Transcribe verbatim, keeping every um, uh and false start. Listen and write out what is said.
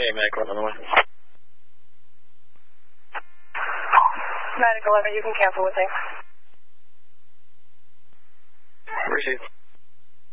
Medic one on the way. Medic eleven, you can cancel with thanks. Receive.